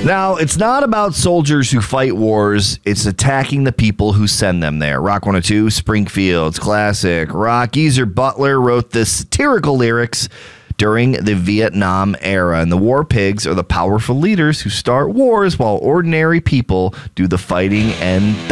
Now, it's not about soldiers who fight wars. It's attacking the people who send them there. Rock 102, Springfield's classic rock. Geezer Butler wrote the satirical lyrics during the Vietnam era. And the war pigs are the powerful leaders who start wars while ordinary people do the fighting and